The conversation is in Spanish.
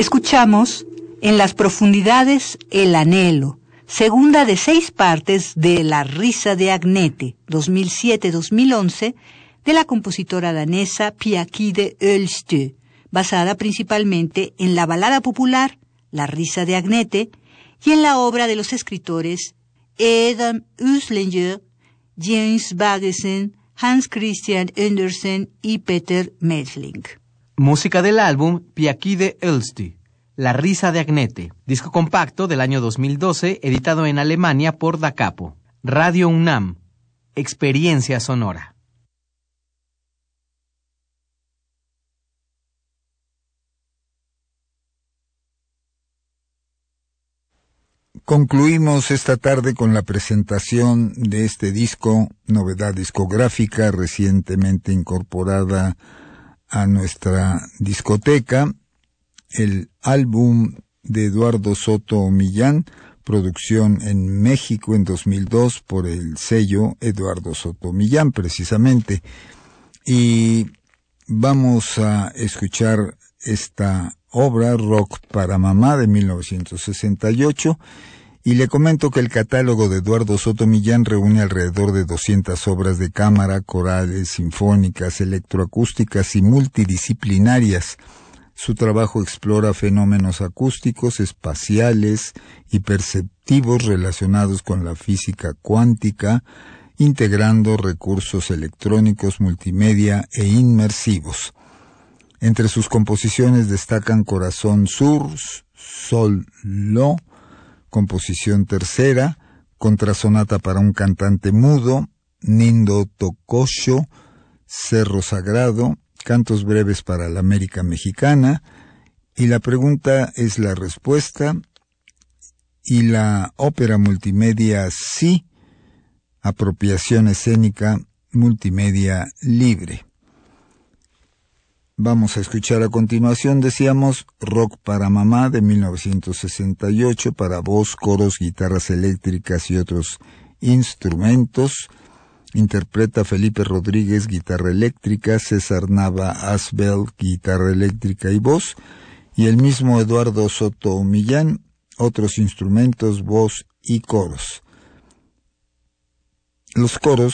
Escuchamos En las profundidades el anhelo, segunda de 6 partes de La risa de Agnete, 2007-2011, de la compositora danesa Pia Kide Ølstø, basada principalmente en la balada popular La risa de Agnete y en la obra de los escritores Adam Oehlenschläger, James Baggesen, Hans Christian Andersen y Peter Metzling. Música del álbum Pia Kide Ølstø, La risa de Agnete, disco compacto del año 2012, editado en Alemania por Da Capo. Radio UNAM, experiencia sonora. Concluimos esta tarde con la presentación de este disco, novedad discográfica recientemente incorporada a nuestra discoteca, el álbum de Eduardo Soto Millán, producción en México en 2002 por el sello Eduardo Soto Millán, precisamente. Y vamos a escuchar esta obra, Rock para Mamá, de 1968, y le comento que el catálogo de Eduardo Soto Millán reúne alrededor de 200 obras de cámara, corales, sinfónicas, electroacústicas y multidisciplinarias. Su trabajo explora fenómenos acústicos, espaciales y perceptivos relacionados con la física cuántica, integrando recursos electrónicos, multimedia e inmersivos. Entre sus composiciones destacan Corazón Sur, Sol Lo, composición tercera, Contrasonata para un cantante mudo, Nindo Tokosho, Cerro Sagrado, Cantos breves para la América Mexicana, y la pregunta es la respuesta, y la ópera multimedia Sí, apropiación escénica multimedia libre. Vamos a escuchar a continuación, decíamos, Rock para Mamá de 1968, para voz, coros, guitarras eléctricas y otros instrumentos. Interpreta Felipe Rodríguez, guitarra eléctrica, César Nava Asbel, guitarra eléctrica y voz, y el mismo Eduardo Soto Millán, otros instrumentos, voz y coros. Los coros